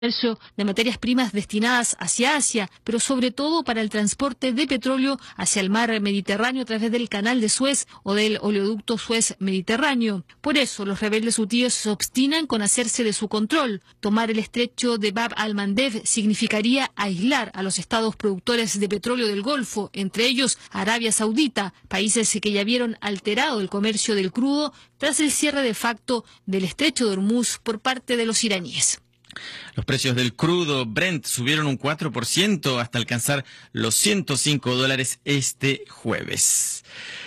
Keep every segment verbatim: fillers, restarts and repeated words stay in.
comercio de materias primas destinadas hacia Asia, pero sobre todo para el transporte de petróleo hacia el mar Mediterráneo a través del canal de Suez o del oleoducto Suez-Mediterráneo. Por eso los rebeldes hutíes se obstinan con hacerse de su control. Tomar el estrecho de Bab al-Mandeb significaría aislar a los estados productores de petróleo del Golfo, entre ellos Arabia Saudita, países que ya vieron alterado el comercio del crudo tras el cierre de facto del estrecho de Hormuz por parte de los iraníes. Los precios del crudo Brent subieron un cuatro por ciento hasta alcanzar los ciento cinco dólares este jueves.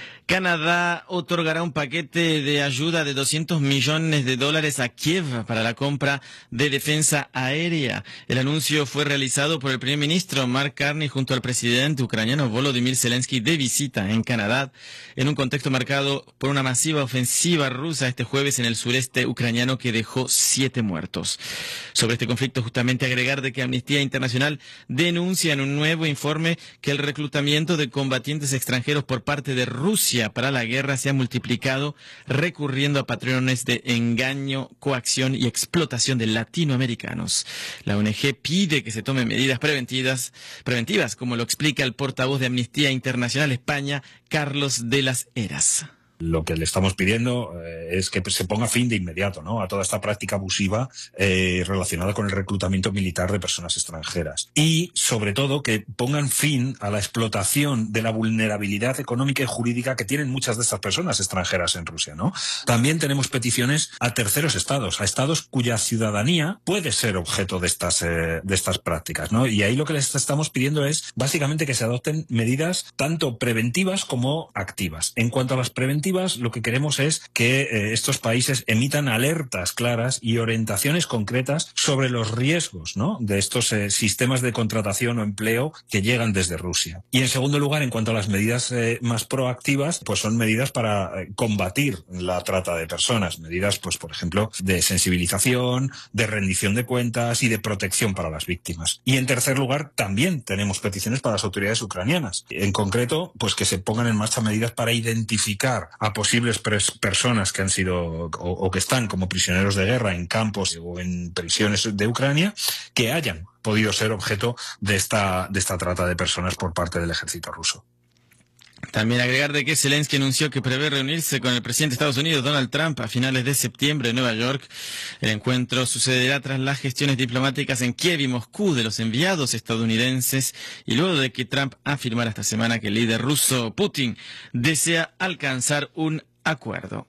Canadá otorgará un paquete de ayuda de doscientos millones de dólares a Kiev para la compra de defensa aérea. El anuncio fue realizado por el primer ministro Mark Carney junto al presidente ucraniano Volodymyr Zelensky de visita en Canadá, en un contexto marcado por una masiva ofensiva rusa este jueves en el sureste ucraniano que dejó siete muertos. Sobre este conflicto, justamente agregar de que Amnistía Internacional denuncia en un nuevo informe que el reclutamiento de combatientes extranjeros por parte de Rusia para la guerra se ha multiplicado, recurriendo a patrones de engaño, coacción y explotación de latinoamericanos. La O N G pide que se tomen medidas preventivas, preventivas, como lo explica el portavoz de Amnistía Internacional España, Carlos de las Heras. Lo que le estamos pidiendo eh, es que se ponga fin de inmediato, ¿no?, a toda esta práctica abusiva eh, relacionada con el reclutamiento militar de personas extranjeras. Y, sobre todo, que pongan fin a la explotación de la vulnerabilidad económica y jurídica que tienen muchas de estas personas extranjeras en Rusia, ¿no? También tenemos peticiones a terceros estados, a estados cuya ciudadanía puede ser objeto de estas, eh, de estas prácticas, ¿no? Y ahí lo que les estamos pidiendo es, básicamente, que se adopten medidas tanto preventivas como activas. En cuanto a las preventivas, lo que queremos es que eh, estos países emitan alertas claras y orientaciones concretas sobre los riesgos, ¿no?, de estos eh, sistemas de contratación o empleo que llegan desde Rusia. Y en segundo lugar, en cuanto a las medidas eh, más proactivas, pues son medidas para eh, combatir la trata de personas, medidas, pues por ejemplo, de sensibilización, de rendición de cuentas y de protección para las víctimas. Y en tercer lugar, también tenemos peticiones para las autoridades ucranianas. En concreto, pues que se pongan en marcha medidas para identificar a posibles personas que han sido o, o que están como prisioneros de guerra en campos o en prisiones de Ucrania que hayan podido ser objeto de esta, de esta trata de personas por parte del ejército ruso. También agregar de que Zelensky anunció que prevé reunirse con el presidente de Estados Unidos, Donald Trump, a finales de septiembre en Nueva York. El encuentro sucederá tras las gestiones diplomáticas en Kiev y Moscú de los enviados estadounidenses y luego de que Trump afirmara esta semana que el líder ruso Putin desea alcanzar un acuerdo.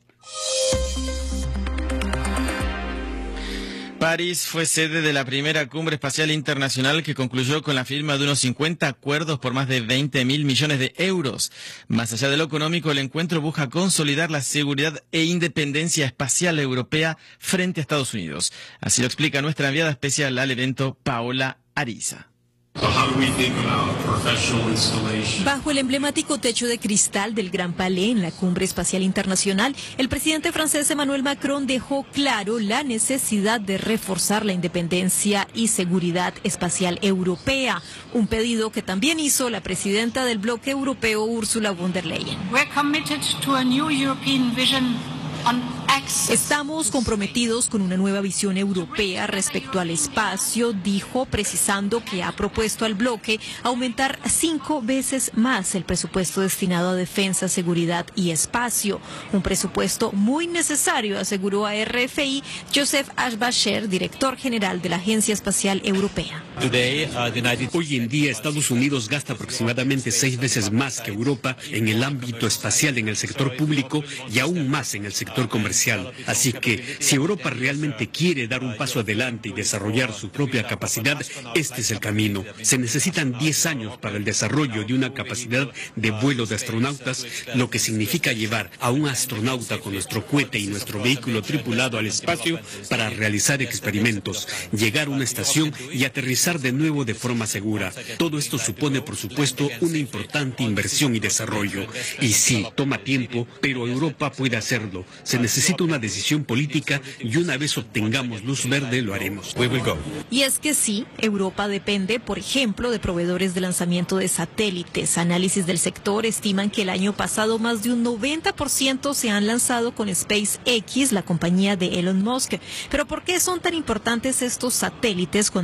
París fue sede de la primera cumbre espacial internacional que concluyó con la firma de unos cincuenta acuerdos por más de veinte mil millones de euros. Más allá de lo económico, el encuentro busca consolidar la seguridad e independencia espacial europea frente a Estados Unidos. Así lo explica nuestra enviada especial al evento, Paola Ariza. Bajo el emblemático techo de cristal del Gran Palais en la Cumbre Espacial Internacional, el presidente francés Emmanuel Macron dejó claro la necesidad de reforzar la independencia y seguridad espacial europea, un pedido que también hizo la presidenta del bloque europeo, Ursula von der Leyen. Estamos comprometidos con una nueva visión europea respecto al espacio, dijo, precisando que ha propuesto al bloque aumentar cinco veces más el presupuesto destinado a defensa, seguridad y espacio. Un presupuesto muy necesario, aseguró a R F I Joseph Ashbacher, director general de la Agencia Espacial Europea. Hoy en día Estados Unidos gasta aproximadamente seis veces más que Europa en el ámbito espacial, en el sector público y aún más en el sector comercial. Así que si Europa realmente quiere dar un paso adelante y desarrollar su propia capacidad, este es el camino. Se necesitan diez años para el desarrollo de una capacidad de vuelo de astronautas, lo que significa llevar a un astronauta con nuestro cohete y nuestro vehículo tripulado al espacio para realizar experimentos, llegar a una estación y aterrizar de nuevo de forma segura. Todo esto supone, por supuesto, una importante inversión y desarrollo. Y sí, toma tiempo, pero Europa puede hacerlo. Se necesita necesita una decisión política y una vez obtengamos luz verde lo haremos. We will go. Y es que sí, Europa depende, por ejemplo, de proveedores de lanzamiento de satélites. Análisis del sector estiman que el año pasado más de un noventa por ciento se han lanzado con SpaceX, la compañía de Elon Musk. Pero ¿por qué son tan importantes estos satélites cuando